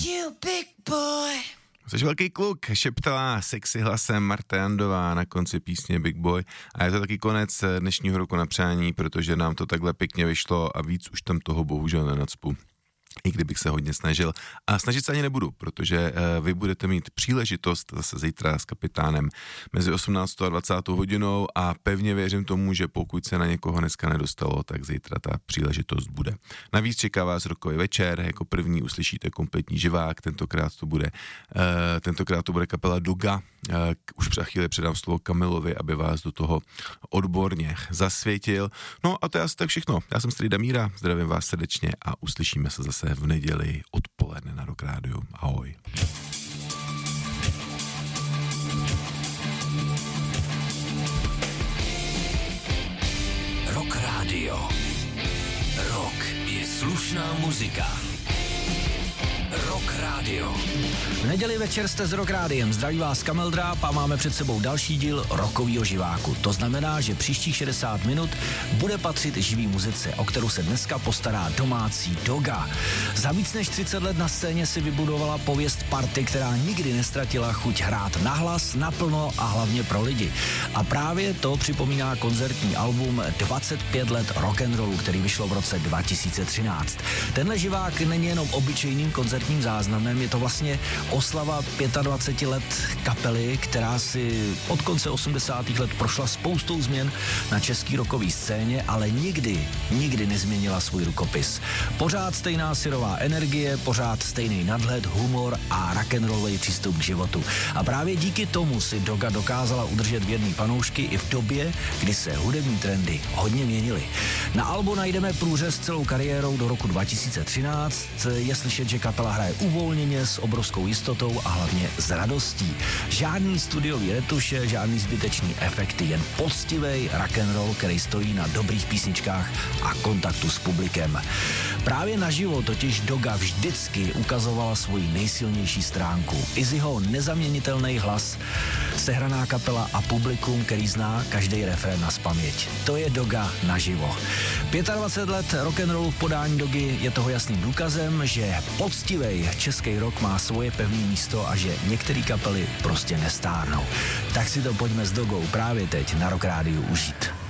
You big boy. Jsi velký kluk, šeptala sexy hlasem Marta Jandová na konci písně Big Boy. A je to taky konec dnešního roku na přání, protože nám to takhle pěkně vyšlo a víc už tam toho bohužel nenacpu. I kdybych se hodně snažil. A snažit se ani nebudu, protože vy budete mít příležitost zase zítra s kapitánem mezi 18. a 20. hodinou a pevně věřím tomu, že pokud se na někoho dneska nedostalo, tak zítra ta příležitost bude. Navíc čeká vás rokový večer, jako první uslyšíte kompletní živák, tentokrát to bude kapela Doga. Už za chvíli předám slovo Kamilovi, aby vás do toho odborně zasvětil. No a to je asi tak všechno. Já jsem Strýda Míra, zdravím vás srdečně a uslyšíme se zase v neděli odpoledne na Rock Rádiu. Ahoj. Rock Radio. Rock je slušná muzika. Rock Radio. V neděli večer jste s Rock Rádiem. Zdraví vás Kamil Dráb a máme před sebou další díl Rockovýho živáku. To znamená, že příštích 60 minut bude patřit živý muzice, o kterou se dneska postará domácí Doga. Za víc než 30 let na scéně si vybudovala pověst party, která nikdy nestratila chuť hrát nahlas, naplno a hlavně pro lidi. A právě to připomíná koncertní album 25 let rock'n'rollu, který vyšlo v roce 2013. Tenhle živák není jenom obyčejným koncertním záznamem, je to vlastně oslava 25 let kapely, která si od konce 80. let prošla spoustou změn na český rockový scéně, ale nikdy nezměnila svůj rukopis. Pořád stejná syrová energie, pořád stejný nadhled, humor a rock'n'rollový přístup k životu. A právě díky tomu si Doga dokázala udržet věrný fanoušky i v době, kdy se hudební trendy hodně měnily. Na albu najdeme průřez celou kariérou do roku 2013. Je slyšet, že kapela hraje uvolněně, s obrovskou jistotou a hlavně s radostí. Žádný studiový retuše, žádný zbytečný efekty, jen poctivej rock'n'roll, který stojí na dobrých písničkách a kontaktu s publikem. Právě naživo totiž Doga vždycky ukazovala svoji nejsilnější stránku. Izzyho nezaměnitelný hlas, sehraná kapela a publikum, který zná každý refrén nazpaměť. To je Doga naživo. 25 let rock'n'rollu v podání Dogy je toho jasným důkazem, že poctivej český rock má svoje pevné místo a že některé kapely prostě nestárnou. Tak si to pojďme s Dogou právě teď na Rock Rádiu užít.